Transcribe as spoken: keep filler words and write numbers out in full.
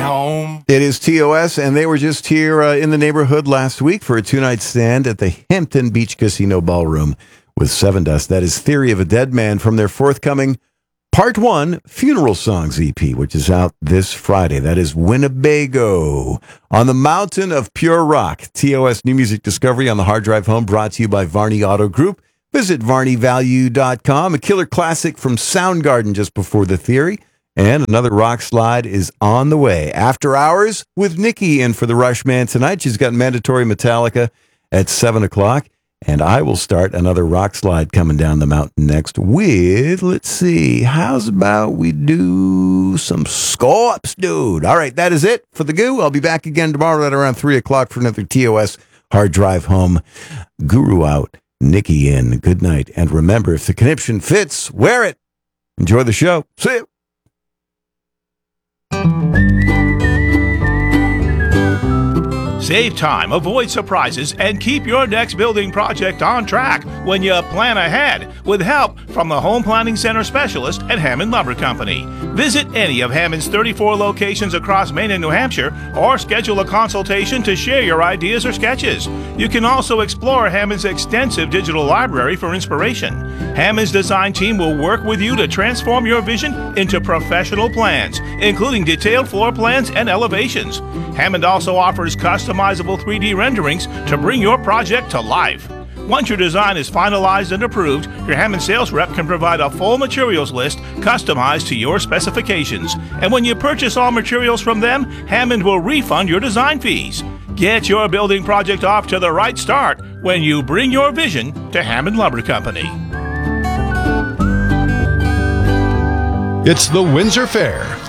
home. It is T O S, and they were just here uh, in the neighborhood last week for a two-night stand at the Hampton Beach Casino Ballroom with Seven Dust. That is Theory of a Dead Man from their forthcoming Part one Funeral Songs E P, which is out this Friday. That is Winnebago. On the mountain of pure rock, T O S New Music Discovery on the Hard Drive Home, brought to you by Varney Auto Group. Visit varney value dot com. A killer classic from Soundgarden just before the Theory. And another rock slide is on the way. After Hours with Nikki in for the Rush Man tonight. She's got Mandatory Metallica at seven o'clock. And I will start another rock slide coming down the mountain next with, let's see, how's about we do some Scorps, dude? All right, that is it for the Goo. I'll be back again tomorrow at around three o'clock for another T O S Hard Drive Home. Guru out, Nikki in. Good night. And remember, if the conniption fits, wear it. Enjoy the show. See you. Save time, avoid surprises, and keep your next building project on track when you plan ahead with help from the Home Planning Center specialist at Hammond Lumber Company. Visit any of Hammond's thirty-four locations across Maine and New Hampshire or schedule a consultation to share your ideas or sketches. You can also explore Hammond's extensive digital library for inspiration. Hammond's design team will work with you to transform your vision into professional plans, including detailed floor plans and elevations. Hammond also offers customizable three D renderings to bring your project to life. Once your design is finalized and approved, your Hammond sales rep can provide a full materials list customized to your specifications. And when you purchase all materials from them, Hammond will refund your design fees. Get your building project off to the right start when you bring your vision to Hammond Lumber Company. It's the Windsor Fair.